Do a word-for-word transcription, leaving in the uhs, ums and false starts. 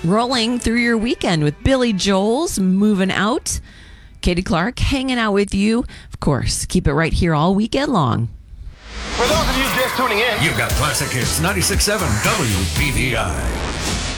rolling through your weekend with Billy Joel's Moving Out. Katie Clark hanging out with you. Of course, keep it right here all weekend long. For those of you just tuning in, you've got Classic Hits ninety-six point seven W P V I.